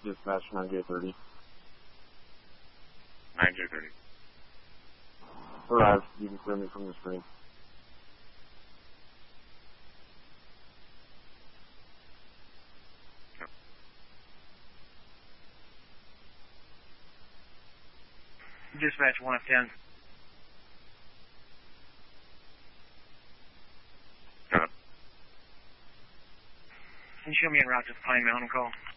Dispatch 9J30. 9J30. Arrived. You can clear me from the screen. Yep. Dispatch 1 of 10. Got it. Can you show me en route to Pine Mountain call?